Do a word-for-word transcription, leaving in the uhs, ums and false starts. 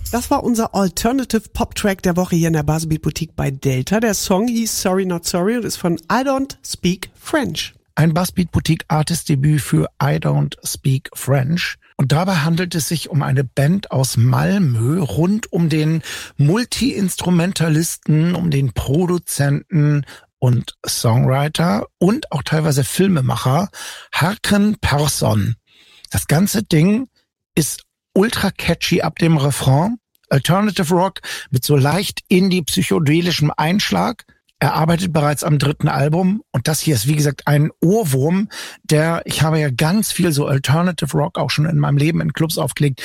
Das war unser Alternative Pop Track der Woche hier in der Buzzbeat Boutique bei Delta. Der Song hieß Sorry Not Sorry und ist von I Don't Speak French. Ein Buzzbeat Boutique Artist Debüt für I Don't Speak French. Und dabei handelt es sich um eine Band aus Malmö rund um den Multi-Instrumentalisten, um den Produzenten und Songwriter und auch teilweise Filmemacher Hakan Persson. Das ganze Ding ist ultra catchy ab dem Refrain. Alternative Rock mit so leicht indie-psychedelischem Einschlag. Er arbeitet bereits am dritten Album und das hier ist, wie gesagt, ein Ohrwurm, der, ich habe ja ganz viel so Alternative Rock auch schon in meinem Leben in Clubs aufgelegt,